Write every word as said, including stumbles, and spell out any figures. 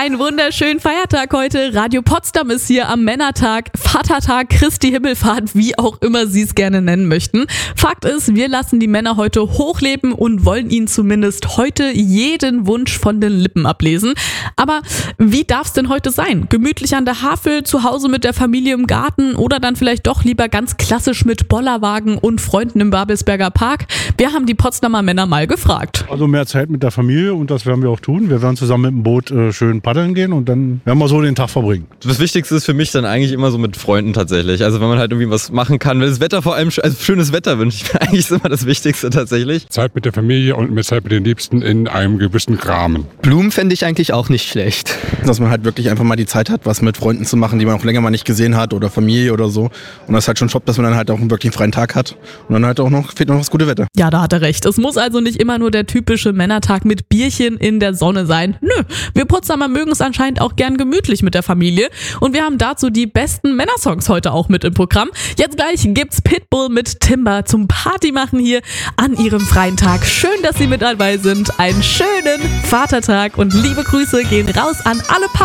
Einen wunderschönen Feiertag heute. Radio Potsdam ist hier am Männertag, Vatertag, Christi Himmelfahrt, wie auch immer Sie es gerne nennen möchten. Fakt ist, wir lassen die Männer heute hochleben und wollen ihnen zumindest heute jeden Wunsch von den Lippen ablesen. Aber wie darf es denn heute sein? Gemütlich an der Havel, zu Hause mit der Familie im Garten oder dann vielleicht doch lieber ganz klassisch mit Bollerwagen und Freunden im Babelsberger Park? Wir haben die Potsdamer Männer mal gefragt. Also mehr Zeit mit der Familie und das werden wir auch tun. Wir werden zusammen mit dem Boot äh, schön paddeln gehen und dann werden wir so den Tag verbringen. Das Wichtigste ist für mich dann eigentlich immer so mit Freunden tatsächlich. Also wenn man halt irgendwie was machen kann. Wenn das Wetter vor allem, also schönes Wetter wünsche ich mir eigentlich, ist immer das Wichtigste tatsächlich. Zeit mit der Familie und mit Zeit mit den Liebsten in einem gewissen Rahmen. Blumen fände ich eigentlich auch nicht schlecht. Dass man halt wirklich einfach mal die Zeit hat, was mit Freunden zu machen, die man auch länger mal nicht gesehen hat oder Familie oder so. Und das ist halt schon top, dass man dann halt auch einen wirklich freien Tag hat. Und dann halt auch noch, fehlt noch das gute Wetter. Ja, da hat er recht. Es muss also nicht immer nur der typische Männertag mit Bierchen in der Sonne sein. Nö, wir Potsdamer mögen es anscheinend auch gern gemütlich mit der Familie. Und wir haben dazu die besten Männersongs heute auch mit im Programm. Jetzt gleich gibt's Pitbull mit Timber zum Partymachen hier an ihrem freien Tag. Schön, dass Sie mit dabei sind. Einen schönen Vatertag und liebe Grüße gehen raus an alle Papas.